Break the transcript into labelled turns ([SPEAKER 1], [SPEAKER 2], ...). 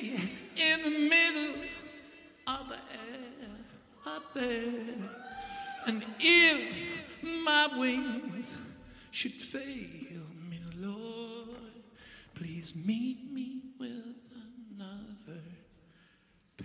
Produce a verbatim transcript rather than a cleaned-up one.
[SPEAKER 1] in the middle of the air up there. And if my wings should fail me, Lord, please meet me